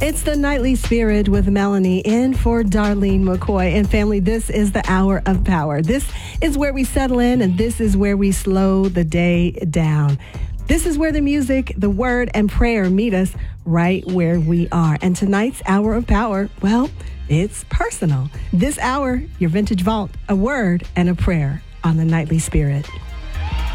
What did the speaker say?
It's the Nightly Spirit with Melanie in for Darlene McCoy. And family, this is the Hour of Power. This is where we settle in, and this is where we slow the day down. This is where the music, the word, and prayer meet us right where we are. And tonight's Hour of Power, well, it's personal. This hour, your Vintage Vault, a word and a prayer on the Nightly Spirit.